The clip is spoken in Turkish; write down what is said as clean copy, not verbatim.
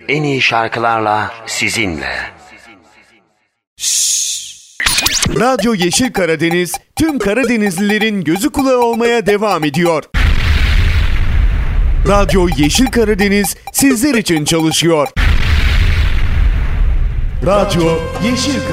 en iyi şarkılarla sizinle. Radyo Yeşil Karadeniz tüm Karadenizlilerin gözü kulağı olmaya devam ediyor. Radyo Yeşil Karadeniz sizler için çalışıyor. Radyo Yeşil Karadeniz.